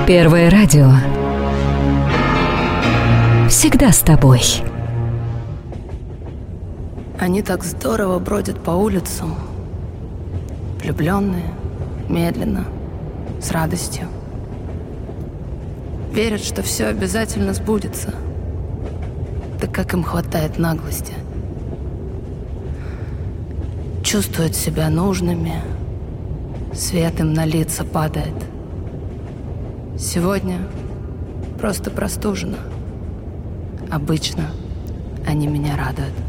Первое радио. Всегда с тобой. Они так здорово бродят по улицам, влюбленные, медленно, с радостью. Верят, что все обязательно сбудется. Да как им хватает наглости. Чувствуют себя нужными, свет им на лица падает. Сегодня просто простужено. Обычно они меня радуют.